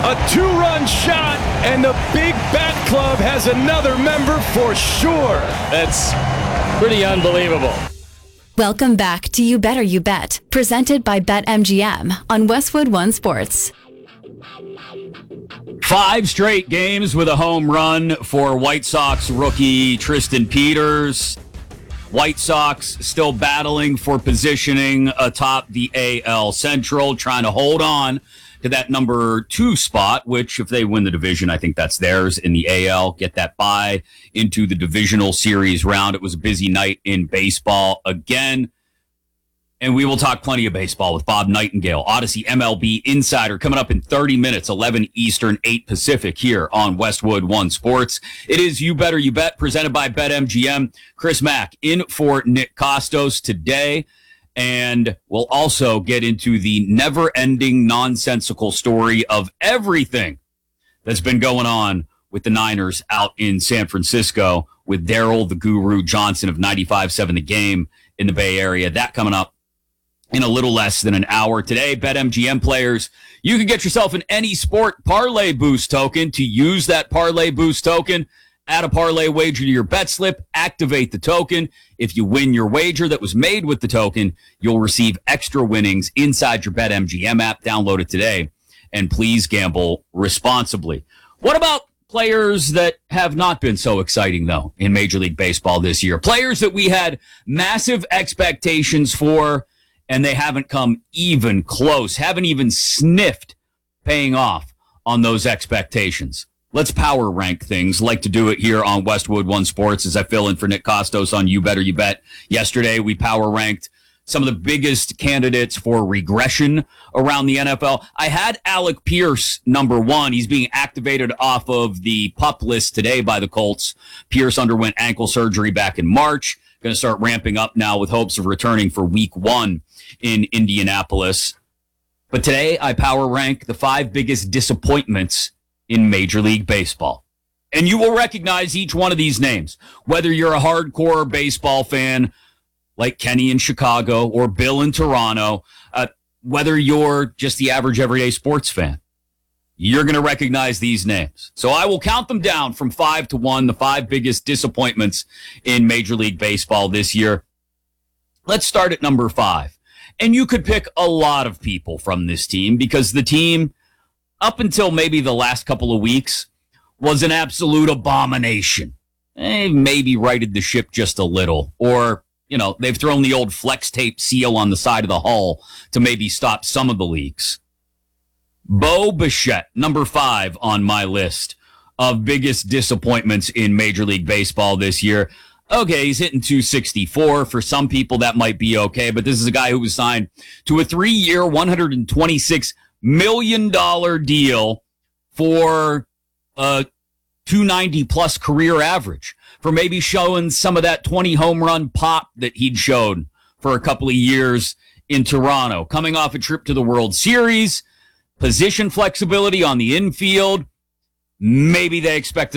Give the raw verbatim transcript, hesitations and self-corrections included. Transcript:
A two-run shot, and the Big Bat Club has another member for sure. That's pretty unbelievable. Welcome back to You Better You Bet, presented by BetMGM on Westwood One Sports. Five straight games with a home run for White Sox rookie Tristan Peters. White Sox still battling for positioning atop the A L Central, trying to hold on to that number two spot, which if they win the division, I think that's theirs in the A L. Get that bye into the divisional series round. It was a busy night in baseball again. And we will talk plenty of baseball with Bob Nightingale, Odyssey M L B Insider, coming up in thirty minutes, eleven Eastern, eight Pacific, here on Westwood One Sports. It is You Better You Bet, presented by BetMGM. Chris Mack in for Nick Costos today. And we'll also get into the never-ending nonsensical story of everything that's been going on with the Niners out in San Francisco with Daryl the Guru Johnson of ninety-five seven The Game in the Bay Area. That coming up in a little less than an hour. Today, BetMGM players, you can get yourself an Any Sport Parlay Boost token. To use that Parlay Boost token, add a parlay wager to your bet slip, activate the token. If you win your wager that was made with the token, you'll receive extra winnings inside your BetMGM app. Download it today, and please gamble responsibly. What about players that have not been so exciting, though, in Major League Baseball this year? Players that we had massive expectations for, and they haven't come even close, haven't even sniffed paying off on those expectations. Let's power rank things. Like to do it here on Westwood One Sports as I fill in for Nick Costos on You Better You Bet. Yesterday, we power ranked some of the biggest candidates for regression around the N F L. I had Alec Pierce number one. He's being activated off of the PUP list today by the Colts. Pierce underwent ankle surgery back in March. Going to start ramping up now with hopes of returning for week one in Indianapolis. But today, I power rank the five biggest disappointments in Major League Baseball. And you will recognize each one of these names, whether you're a hardcore baseball fan like Kenny in Chicago or Bill in Toronto, uh, whether you're just the average everyday sports fan. You're going to recognize these names. So I will count them down from five to one, the five biggest disappointments in Major League Baseball this year. Let's start at number five. And you could pick a lot of people from this team because the team, up until maybe the last couple of weeks, was an absolute abomination. They maybe righted the ship just a little. Or, you know, they've thrown the old flex tape seal on the side of the hull to maybe stop some of the leaks. Bo Bichette, number five on my list of biggest disappointments in Major League Baseball this year. Okay, he's hitting two sixty-four. For some people, that might be okay, but this is a guy who was signed to a three-year, one hundred twenty-six million dollars deal for a two ninety plus career average, for maybe showing some of that twenty home run pop that he'd showed for a couple of years in Toronto. Coming off a trip to the World Series, position flexibility on the infield. Maybe they expect